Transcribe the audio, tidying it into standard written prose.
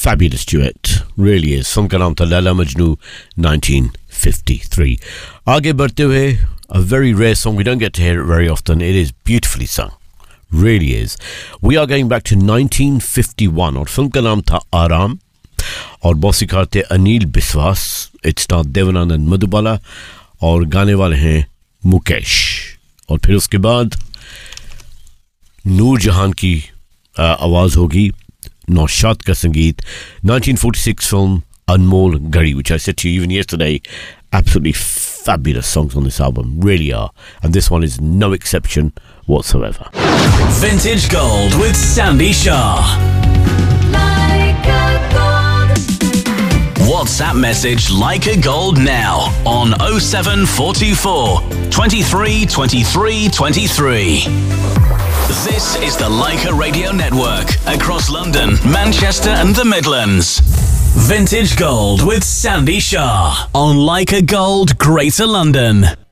fabulous duet, really is. Film का नाम था लैला मजनू 1953. आगे बढ़ते हुए, a very rare song, we don't get to hear it very often. It is beautifully sung, really is. We are going back to 1951 और film का नाम था आराम और मौसीकार थे अनिल बिस्वास. It starred देवानंद मधुबाला और गाने वाले हैं मुकेश. और फिर उसके बाद नूर जहान की आवाज़ होगी, नौशाद का संगीत. 1946 film Anmol Gari, which I said to you even yesterday, absolutely fabulous songs on this album, really are, and this one is no exception whatsoever. Vintage Gold with Sandy Shah. Like a gold. WhatsApp message Like a Gold now on 07424 23 23 23. This is the Leica Radio Network across London, Manchester and the Midlands. Vintage Gold with Sandy Shah on Leica Gold, Greater London.